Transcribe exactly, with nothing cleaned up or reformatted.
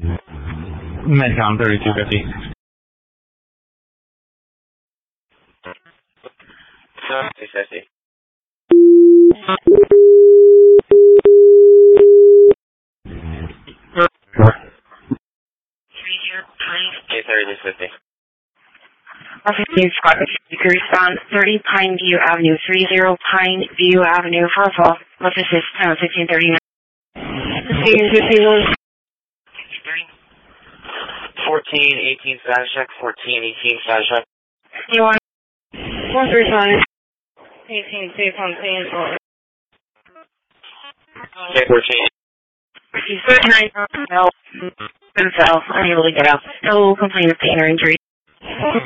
Medcom thirty-two fifty. thirty-two fifty. Okay, thirty-two fifty. Officer Squad, you can respond thirty Pine View Avenue, thirty Pine View Avenue, Hartwell. Let's assist, uh, fifteen thirty-nine. fourteen eighteen status check, fourteen eighteen status check. You want one three five. eighteen, safe on scene. Okay, fourteen. She's thirty-nine, no, unable to get out. No complaint of pain or injury.